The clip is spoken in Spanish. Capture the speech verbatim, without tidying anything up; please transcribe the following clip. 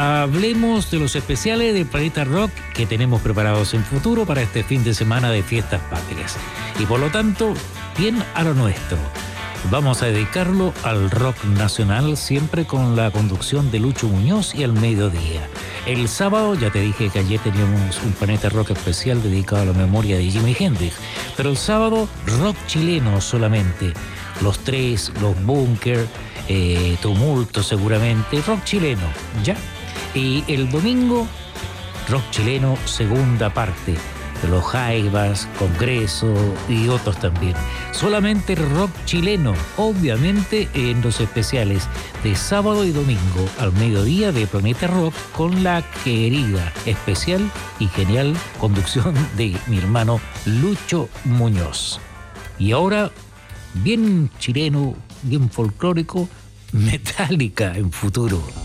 hablemos de los especiales de Planeta Rock que tenemos preparados en futuro para este fin de semana de fiestas patrias. Y por lo tanto, bien a lo nuestro. Vamos a dedicarlo al rock nacional, siempre con la conducción de Lucho Muñoz y al mediodía. El sábado, ya te dije que ayer teníamos un Planeta Rock especial dedicado a la memoria de Jimi Hendrix, pero el sábado, rock chileno solamente. Los Tres, Los Bunkers, eh, Tumulto seguramente, rock chileno, ¿ya? Y el domingo, rock chileno segunda parte. Los Jaivas, Congreso y otros también. Solamente rock chileno, obviamente en los especiales de sábado y domingo al mediodía de Planeta Rock con la querida, especial y genial conducción de mi hermano Lucho Muñoz. Y ahora, bien chileno, bien folclórico, Metallica en futuro.